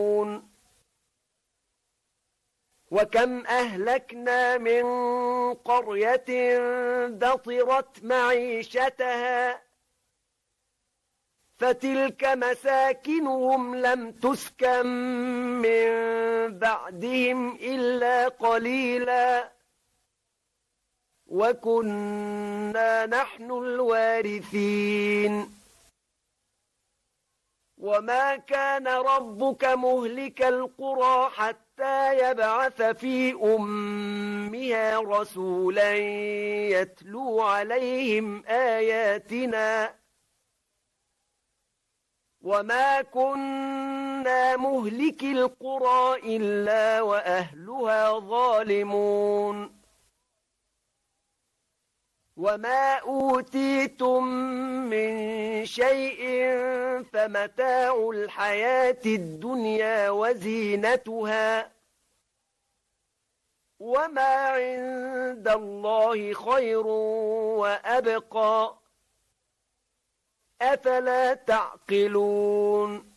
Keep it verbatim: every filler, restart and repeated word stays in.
وكم أهلكنا من قرية بطرت معيشتها فتلك مساكنهم لم تسكن من بعدهم إلا قليلا وكنا نحن الوارثين وما كان ربك مهلك القرى حتى يبعث في أمها رسولا يتلو عليهم آياتنا وما كنا مهلك القرى إلا وأهلها ظالمون وما أوتيتم من شيء فمتاع الحياة الدنيا وزينتها وما عند الله خير وأبقى أفلا تعقلون